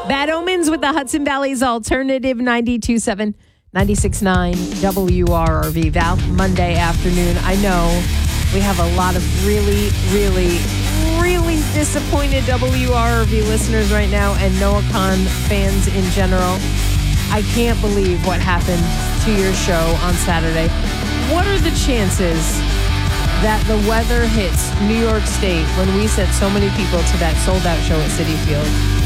Bad Omens with the Hudson Valley's Alternative 92.7, 96.9 WRRV. Val, Monday afternoon. I know we have a lot of really, really, really disappointed WRRV listeners right now and Noah Khan fans in general. I can't believe what happened to your show on Saturday. What are the chances that the weather hits New York State when we sent so many people to that sold-out show at Citi Field?